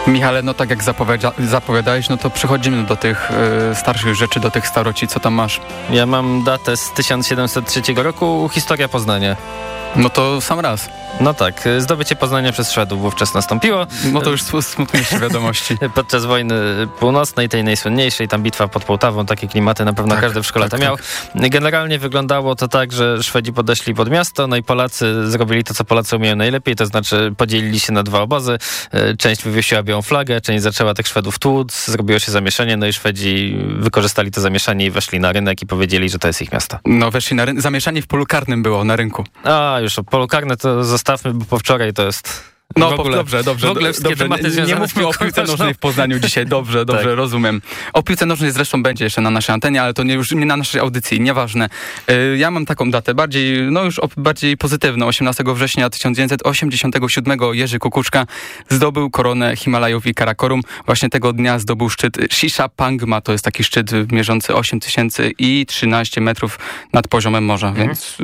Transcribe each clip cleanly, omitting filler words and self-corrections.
Michale, no tak jak zapowiadałeś, no to przechodzimy do tych starszych rzeczy, do tych staroci. Co tam masz? Ja mam datę z 1703 roku, historia Poznania. No to sam raz. No tak, zdobycie Poznania przez Szwedów wówczas nastąpiło. No to już smutniejsze wiadomości. Podczas wojny północnej, tej najsłynniejszej, tam bitwa pod Połtawą, takie klimaty na pewno każdy w szkole to miał. Generalnie wyglądało to tak, że Szwedzi podeszli pod miasto, no i Polacy zrobili to, co Polacy umieją najlepiej, to znaczy podzielili się na dwa obozy. Część wywiesiła białą flagę, część zaczęła tych Szwedów tłuc, zrobiło się zamieszanie, no i Szwedzi wykorzystali to zamieszanie i weszli na rynek i powiedzieli, że to jest ich miasto. No weszli na rynek, zamieszanie w polu karnym było na rynku. A, już o polu karne to zostawmy, bo po wczoraj to jest... No dobrze. Nie mówmy o piłce nożnej w Poznaniu dzisiaj. Dobrze, tak. Rozumiem. O piłce nożnej zresztą będzie jeszcze na naszej antenie, ale to już nie na naszej audycji, nieważne. Ja mam taką datę, bardziej pozytywną. 18 września 1987 Jerzy Kukuczka zdobył koronę Himalajów i Karakorum. Właśnie tego dnia zdobył szczyt Shisha Pangma, to jest taki szczyt mierzący 8013 metrów nad poziomem morza, więc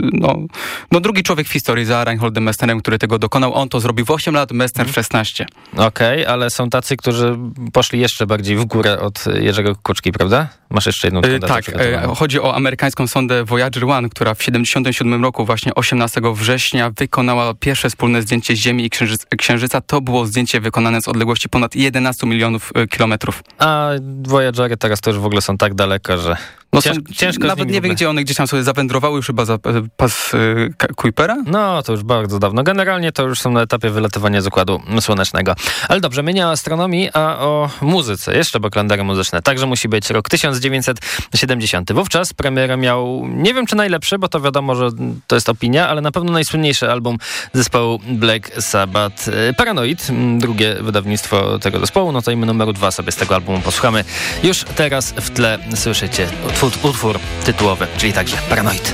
drugi człowiek w historii za Reinholdem Messnerem, który tego dokonał. On to zrobił w 8 lat, Messner w 16. Okej, ale są tacy, którzy poszli jeszcze bardziej w górę od Jerzego Kukuczki, prawda? Masz jeszcze jedną datę. Tak, chodzi o amerykańską sondę Voyager 1, która w 77 roku, właśnie 18 września, wykonała pierwsze wspólne zdjęcie Ziemi i Księżyca. To było zdjęcie wykonane z odległości ponad 11 milionów kilometrów. A Voyagery teraz to już w ogóle są tak daleko, że... No ciężko nawet nie wiem, gdzie one gdzieś tam sobie zawędrowały, już chyba za pas Kuipera? No, to już bardzo dawno. Generalnie to już są na etapie wylatywania z Układu Słonecznego. Ale dobrze, my nie o astronomii, a o muzyce. Jeszcze baklandery muzyczne. Także musi być rok 1970. Wówczas premierę miał, nie wiem czy najlepszy, bo to wiadomo, że to jest opinia, ale na pewno najsłynniejszy album zespołu Black Sabbath. Paranoid, drugie wydawnictwo tego zespołu, no to i my numeru 2 sobie z tego albumu posłuchamy. Już teraz w tle słyszycie utwór tytułowy, czyli także Paranoid.